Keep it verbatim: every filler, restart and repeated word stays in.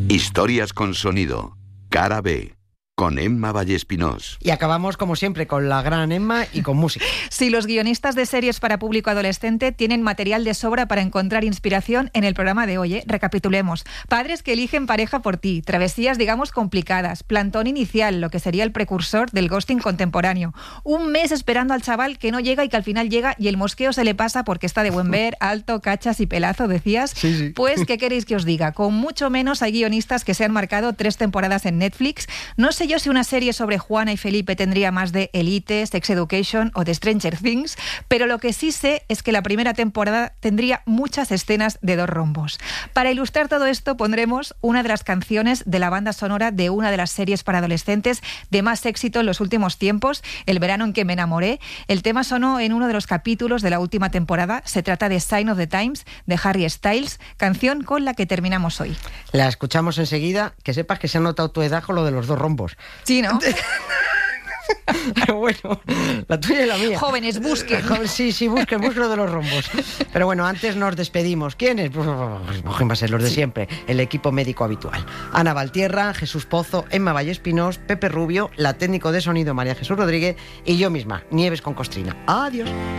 Historias con sonido. Cara B. Con Emma Vallespinós. Y acabamos, como siempre, con la gran Emma y con música. Sí, los guionistas de series para público adolescente tienen material de sobra para encontrar inspiración en el programa de hoy, ¿eh? Recapitulemos. Padres que eligen pareja por ti, travesías, digamos, complicadas, plantón inicial, lo que sería el precursor del ghosting contemporáneo, un mes esperando al chaval que no llega y que al final llega y el mosqueo se le pasa porque está de buen ver, alto, cachas y pelazo, decías. Sí, sí. Pues, ¿qué queréis que os diga? Con mucho menos hay guionistas que se han marcado tres temporadas en Netflix. No sé yo si una serie sobre Juana y Felipe tendría más de Elite, Sex Education o de Stranger Things, pero lo que sí sé es que la primera temporada tendría muchas escenas de dos rombos. Para ilustrar todo esto pondremos una de las canciones de la banda sonora de una de las series para adolescentes de más éxito en los últimos tiempos, El verano en que me enamoré. El tema sonó en uno de los capítulos de la última temporada. Se trata de Sign of the Times, de Harry Styles, canción con la que terminamos hoy. La escuchamos enseguida. Que sepas que se ha notado tu edad con lo de los dos rombos. Sí, ¿no? Pero bueno, la tuya y la mía. Jóvenes, busquen. Sí, sí, busquen, busquen lo de los rombos. Pero bueno, antes nos despedimos. ¿Quiénes? Pues van a ser los de siempre. El equipo médico habitual. Ana Valtierra, Jesús Pozo, Emma Vallespinós, Pepe Rubio, la técnico de sonido María Jesús Rodríguez y yo misma, Nieves con Costrina. Adiós.